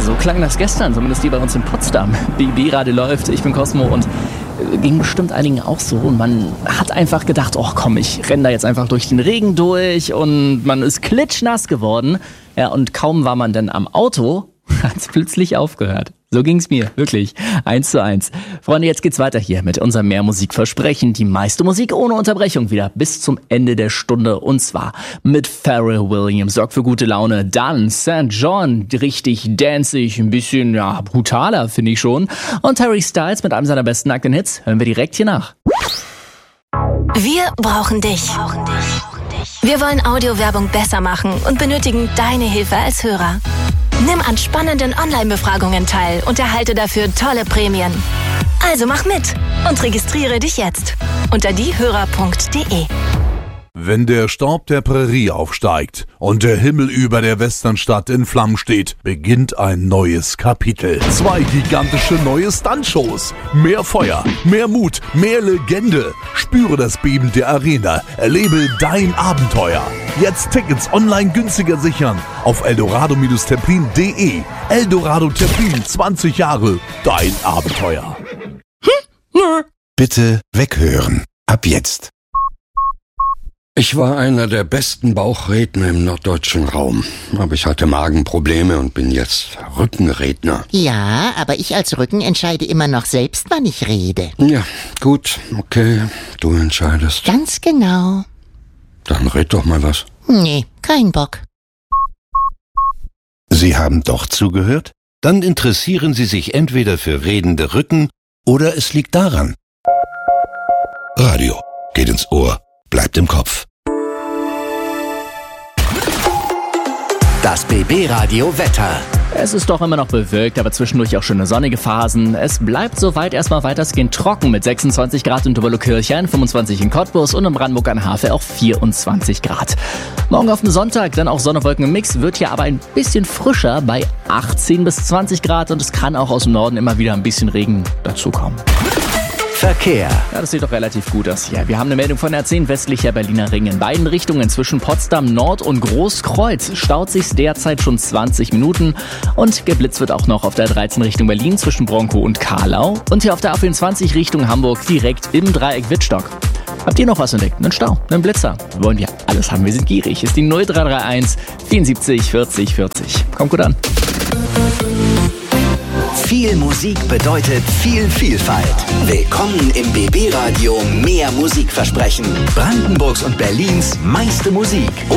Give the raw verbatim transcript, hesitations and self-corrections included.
so klang das gestern, zumindest die bei uns in Potsdam. B B Radio läuft, ich bin Cosmo und äh, ging bestimmt einigen auch so. Und man hat einfach gedacht, oh komm, ich renne da jetzt einfach durch den Regen durch und man ist klitschnass geworden. Ja, und kaum war man dann am Auto, hat es plötzlich aufgehört. So ging's mir, wirklich. Eins zu eins. Freunde, jetzt geht's weiter hier mit unserem Mehr-Musik-Versprechen. Die meiste Musik ohne Unterbrechung wieder bis zum Ende der Stunde. Und zwar mit Pharrell Williams. Sorgt für gute Laune. Dann Sankt John, richtig danceig, ein bisschen, ja, brutaler, finde ich schon. Und Harry Styles mit einem seiner besten nackten Hits. Hören wir direkt hier nach. Wir brauchen dich. Wir wollen Audiowerbung besser machen und benötigen deine Hilfe als Hörer. Nimm an spannenden Online-Befragungen teil und erhalte dafür tolle Prämien. Also mach mit und registriere dich jetzt unter diehörer punkt de. Wenn der Staub der Prärie aufsteigt und der Himmel über der Westernstadt in Flammen steht, beginnt ein neues Kapitel. Zwei gigantische neue Stuntshows. Mehr Feuer, mehr Mut, mehr Legende. Spüre das Beben der Arena. Erlebe dein Abenteuer. Jetzt Tickets online günstiger sichern auf eldorado Templin punkt de. Eldorado Templin, zwanzig Jahre, dein Abenteuer. Bitte weghören. Ab jetzt. Ich war einer der besten Bauchredner im norddeutschen Raum, aber ich hatte Magenprobleme und bin jetzt Rückenredner. Ja, aber ich als Rücken entscheide immer noch selbst, wann ich rede. Ja, gut, okay, du entscheidest. Ganz genau. Dann red doch mal was. Nee, kein Bock. Sie haben doch zugehört? Dann interessieren Sie sich entweder für redende Rücken oder es liegt daran. Radio geht ins Ohr, bleibt im Kopf. Das B B-Radio Wetter. Es ist doch immer noch bewölkt, aber zwischendurch auch schöne sonnige Phasen. Es bleibt soweit erstmal weitestgehend trocken mit sechsundzwanzig Grad in Doberlo-Kirchhain, fünfundzwanzig in Cottbus und in Brandenburg an Havel auch vierundzwanzig Grad. Morgen auf dem Sonntag dann auch Sonne, Wolken im Mix, wird hier aber ein bisschen frischer bei achtzehn bis zwanzig Grad und es kann auch aus dem Norden immer wieder ein bisschen Regen dazukommen. Verkehr. Ja, das sieht doch relativ gut aus hier. Wir haben eine Meldung von der zehn westlicher Berliner Ring. In beiden Richtungen zwischen Potsdam Nord und Großkreuz staut sich derzeit schon zwanzig Minuten. Und geblitzt wird auch noch auf der dreizehn Richtung Berlin zwischen Bronkow und Karlau. Und hier auf der A vierundzwanzig Richtung Hamburg direkt im Dreieck Wittstock. Habt ihr noch was entdeckt? Einen Stau, einen Blitzer? Wollen wir alles haben, wir sind gierig. Ist die null drei drei eins vierundsiebzig vierzig vierzig. Kommt gut an. Viel Musik bedeutet viel Vielfalt. Willkommen im B B-Radio Mehr Musikversprechen. Brandenburgs und Berlins meiste Musik.